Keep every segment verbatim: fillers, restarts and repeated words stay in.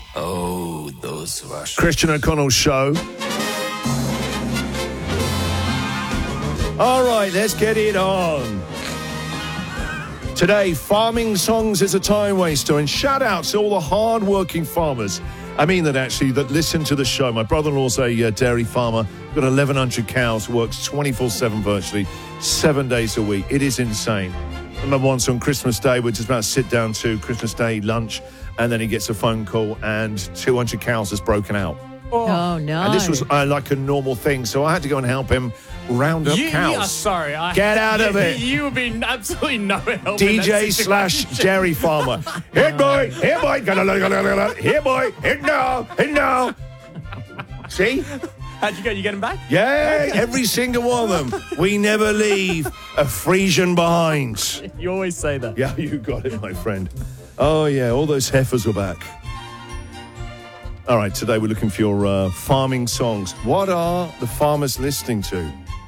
Oh, those Russians. Christian O'Connell Show. All right, let's get it on. Today, farming songs is a time waster, and shout out to all the hard-working farmers. I mean that actually, that listen to the show. My brother-in-law's a uh, dairy farmer, got eleven hundred cows, works twenty-four seven virtually, seven days a week. It is insane. I remember once on Christmas Day, we're just about to sit down to Christmas Day lunch, and then he gets a phone call, and two hundred cows has broken out. Oh, oh no. And this was uh, like a normal thing, so I had to go and help him round up you, cows. You are sorry. I, Get out of it. You would be absolutely no help. D J slash dairy farmer. Here, boy. Here, boy. Here, boy. Here now. Here now. See? How'd you go? You get him back? Yeah, okay. Every single one of them. We never leave a Frisian behind. You always say that. Yeah, you got it, my friend. Oh, yeah, all those heifers were back. All right, today we're looking for your uh, farming songs. What are the farmers listening to?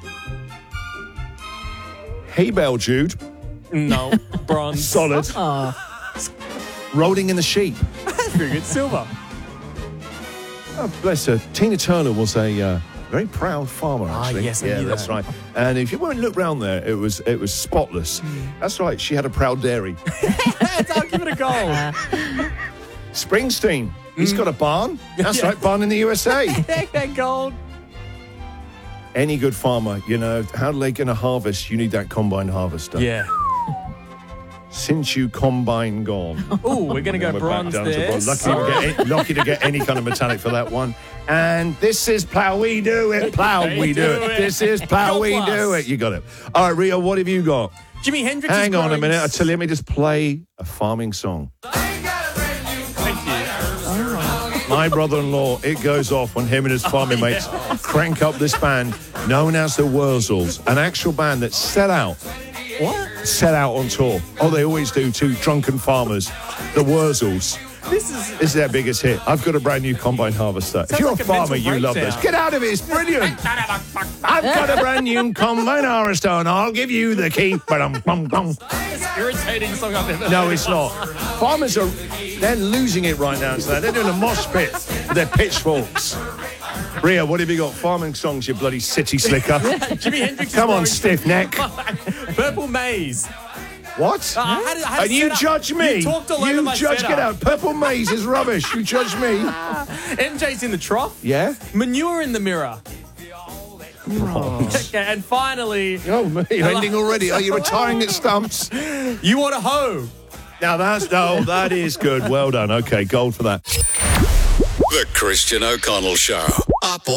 Hey, Bell Jude. No. Bronze. Solid. Oh. Rolling in the Sheep. Very good. Silver. Oh, bless her. Tina Turner was a uh, very proud farmer, actually. Ah, yes, I yeah, knew that's that. right. And if you won't look round there, it was it was spotless. Mm. That's right. She had a proud dairy. I'll give it a go. Springsteen. He's Mm. got a barn. That's Yeah. right, barn in the U S A. They're gold. Any good farmer, you know, how are they going to harvest? You need that combine harvester. Yeah. Since you combine gone. Oh, we're going to go We're bronze back down to there. bronze. Lucky, to get, any- lucky to get any kind of metallic for that one. And this is Plough We Do It. Plough We We Do do It. it. This is Plough Go We plus. Do It. You got it. All right, Rio, what have you got? Jimi Hendrix Hang is on a growing minute. I s- tell you, let me just play a farming song. Thank you. My brother-in-law, it goes off when him and his farming Oh, yeah. mates crank up this band known as the Wurzels, an actual band that set out, What? set out on tour. Oh, they always do, two drunken farmers, the Wurzels. This is... This is their biggest hit. I've got a brand new combine harvester. If you're like a a farmer, mental you love this. breakdown. Get out of it. It's brilliant. I've got a brand new combine harvester, and I'll give you the key. Ba-dum-bum-bum. It's irritating song I've ever No, heard. it's not. Farmers are, they're losing it right now. So they're doing a mosh pit with their pitchforks. Ria, what have you got? Farming songs, you bloody city slicker. Jimi Hendrix is Come on, growing- stiff neck. Purple Maze. What? Uh, I had, I had And a you setup. judge me. You talked all You over my judge, setup. get out. Purple Maze is rubbish. You judge me. M J's in the trough. Yeah? Manure in the mirror. Okay, and finally, Oh, me, you're ending already. Are you retiring at stumps? you want a hoe. Now that's, no, that is good. Well done. Okay, gold for that. The Christian O'Connell Show. Up